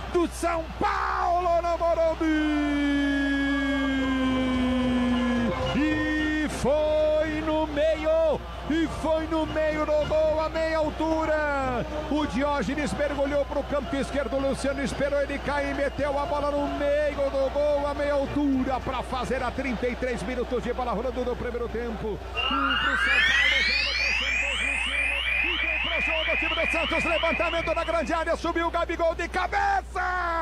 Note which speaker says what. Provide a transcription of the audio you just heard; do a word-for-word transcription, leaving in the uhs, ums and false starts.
Speaker 1: do São Paulo no Morumbi. E foi no meio, e foi no meio do gol, a meia altura. O Diógenes mergulhou para o campo esquerdo, o Luciano esperou ele cair, meteu a bola no meio do gol, a meia altura, para fazer a trinta e três minutos de bola rolando no primeiro tempo. Um pro São Paulo, zero pro Santos, Luciano. E vem pro jogo, time do Santos, levantamento na grande área, subiu o Gabigol de cabeça.